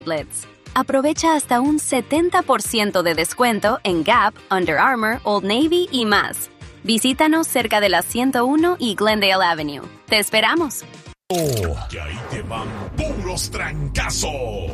outlets. Aprovecha hasta un 70% de descuento en Gap, Under Armour, Old Navy y más. Visítanos cerca de la 101 y Glendale Avenue. ¡Te esperamos! Que ahí te van puros trancazos.